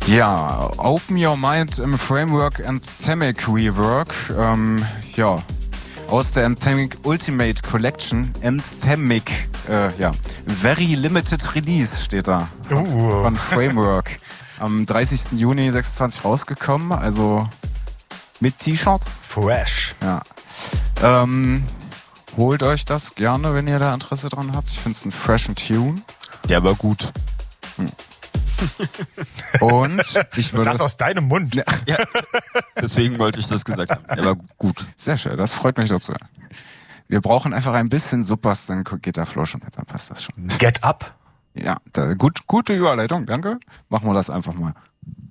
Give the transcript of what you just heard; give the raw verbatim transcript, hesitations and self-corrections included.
Ja, Open Your Mind im Framework Anthemic Rework. Ähm, ja, aus der Anthemic Ultimate Collection. Anthemic, äh, ja, Very Limited Release steht da. Uh. Von Framework. Am dreißigsten Juni sechsundzwanzig rausgekommen, also mit T-Shirt. Fresh. Ja. Ähm, holt euch das gerne, wenn ihr da Interesse dran habt. Ich finde es ein freshen Tune. Der war gut. Hm. Und ich würde... Und das aus deinem Mund. Ja. Ja. Deswegen wollte ich das gesagt haben. Der war gut. Sehr schön, das freut mich dazu. Wir brauchen einfach ein bisschen Supers, dann geht der Flow schon mit, dann passt das schon. Get Up. Ja, da, gut, gute Überleitung, danke. Machen wir das einfach mal.